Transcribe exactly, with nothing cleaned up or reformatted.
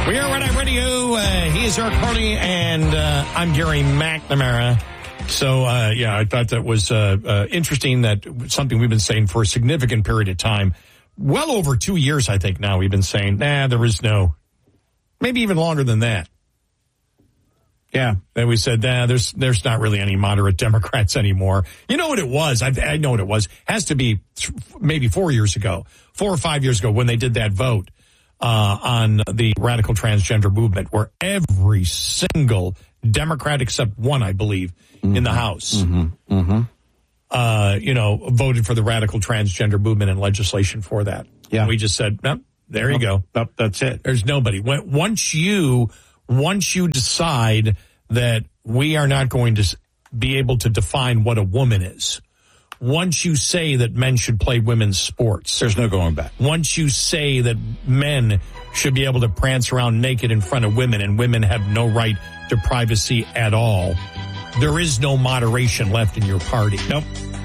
We are Red Eye Radio. Uh, he is Eric Harley, and uh, I'm Gary McNamara. So, uh, yeah, I thought that was uh, uh, interesting, that something we've been saying for a significant period of time. Well over two years, I think now, we've been saying, nah, there is no, maybe even longer than that. Yeah, and we said, nah, there's there's not really any moderate Democrats anymore. You know what it was? I, I know what it was. Has to be th- maybe four years ago, four or five years ago, when they did that vote uh, on the radical transgender movement, where every single Democrat except one, I believe, mm-hmm. in the House, mm-hmm. Mm-hmm. Uh, you know, voted for the radical transgender movement and legislation for that. Yeah, and we just said, nope, there you nope, go. Nope, that's it. There's nobody. When, once you once you decide that we are not going to be able to define what a woman is, once you say that men should play women's sports, there's no going back. Once you say that men should be able to prance around naked in front of women and women have no right to privacy at all, there is no moderation left in your party. Nope.